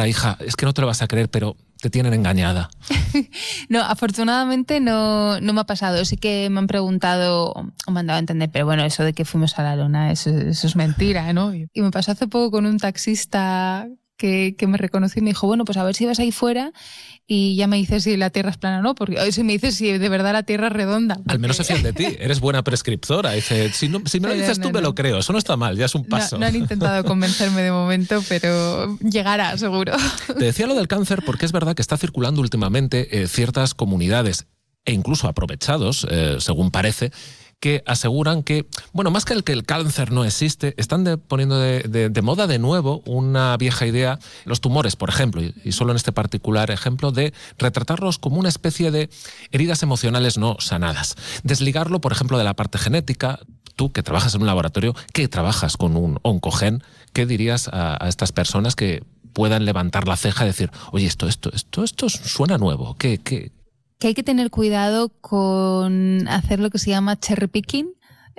Sara, hija, es que no te lo vas a creer, pero te tienen engañada. No, afortunadamente no me ha pasado. Sí que me han preguntado o me han dado a entender, pero bueno, eso de que fuimos a la luna, eso es mentira, ¿no? Y me pasó hace poco con un taxista que me reconoció y me dijo, bueno, pues a ver si vas ahí fuera y ya me dices si la Tierra es plana o no, porque hoy si me dices si de verdad la Tierra es redonda. Porque... Al menos se fían de ti, eres buena prescriptora. Dice, si me lo dices tú, me lo creo. Eso no está mal, ya es un paso. No han intentado convencerme de momento, pero llegará, seguro. Te decía lo del cáncer porque es verdad que está circulando últimamente ciertas comunidades e incluso aprovechados, según parece, que aseguran que, bueno, más que el cáncer no existe, están poniendo de moda de nuevo una vieja idea, los tumores, por ejemplo, y solo en este particular ejemplo, de retratarlos como una especie de heridas emocionales no sanadas. Desligarlo, por ejemplo, de la parte genética. Tú, que trabajas en un laboratorio, que trabajas con un oncogen, ¿qué dirías a estas personas que puedan levantar la ceja y decir, oye, esto suena nuevo? ¿Qué? Que hay que tener cuidado con hacer lo que se llama cherry picking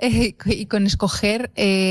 y con escoger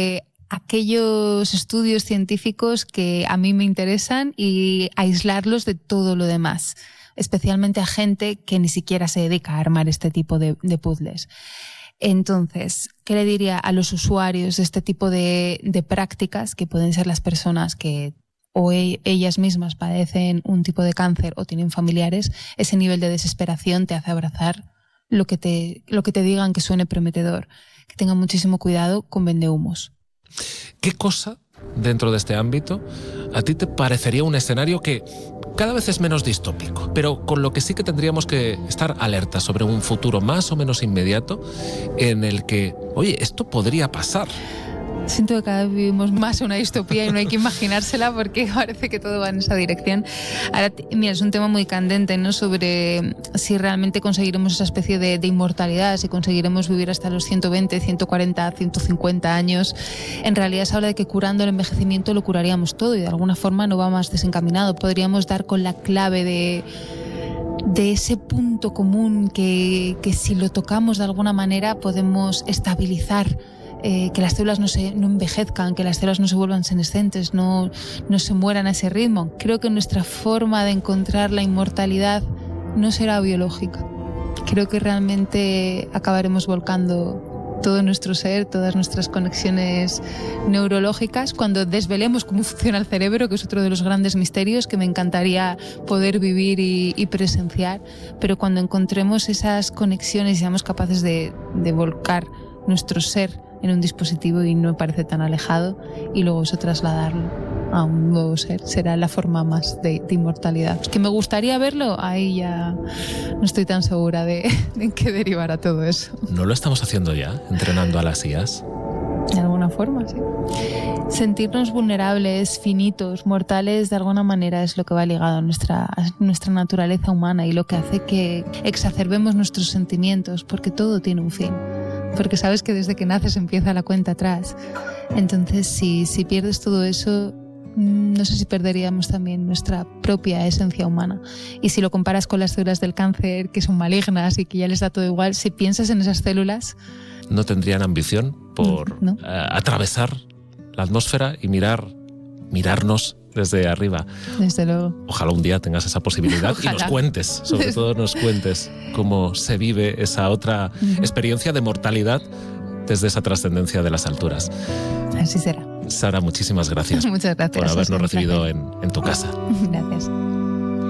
aquellos estudios científicos que a mí me interesan y aislarlos de todo lo demás, especialmente a gente que ni siquiera se dedica a armar este tipo de puzzles. Entonces, ¿qué le diría a los usuarios de este tipo de prácticas, que pueden ser las personas que o ellas mismas padecen un tipo de cáncer o tienen familiares? Ese nivel de desesperación te hace abrazar lo que te digan que suene prometedor. Que tengan muchísimo cuidado con vendehumos. ¿Qué cosa dentro de este ámbito a ti te parecería un escenario que cada vez es menos distópico, pero con lo que sí que tendríamos que estar alertas sobre un futuro más o menos inmediato en el que, oye, esto podría pasar? Siento que cada vez vivimos más una distopía y no hay que imaginársela porque parece que todo va en esa dirección. Ahora, mira, es un tema muy candente, ¿no? Sobre si realmente conseguiremos esa especie de inmortalidad, si conseguiremos vivir hasta los 120, 140, 150 años. En realidad se habla de que curando el envejecimiento lo curaríamos todo y de alguna forma no va más desencaminado. Podríamos dar con la clave de ese punto común que si lo tocamos de alguna manera podemos estabilizar, que las células no envejezcan, que las células no se vuelvan senescentes, no se mueran a ese ritmo. Creo que nuestra forma de encontrar la inmortalidad no será biológica. Creo que realmente acabaremos volcando todo nuestro ser, todas nuestras conexiones neurológicas, cuando desvelemos cómo funciona el cerebro, que es otro de los grandes misterios que me encantaría poder vivir y presenciar. Pero cuando encontremos esas conexiones y seamos capaces de volcar nuestro ser en un dispositivo y no me parece tan alejado, y luego eso trasladarlo a un nuevo ser, será la forma más de inmortalidad. Que me gustaría verlo, ahí ya no estoy tan segura de en qué derivará todo eso. ¿No lo estamos haciendo ya, entrenando a las IAs? De alguna forma, sí. Sentirnos vulnerables, finitos, mortales, de alguna manera es lo que va ligado a nuestra naturaleza humana y lo que hace que exacerbemos nuestros sentimientos, porque todo tiene un fin. Porque sabes que desde que naces empieza la cuenta atrás. Entonces, si pierdes todo eso, no sé si perderíamos también nuestra propia esencia humana. Y si lo comparas con las células del cáncer, que son malignas y que ya les da todo igual, si piensas en esas células... ¿No tendrían ambición por atravesar la atmósfera y mirarnos desde arriba? Desde luego. Ojalá un día tengas esa posibilidad. Ojalá. Y nos cuentes, sobre todo nos cuentes cómo se vive esa otra experiencia de mortalidad desde esa trascendencia de las alturas. Así será. Sara, muchísimas gracias. Muchas gracias. Por habernos recibido en tu casa. Gracias.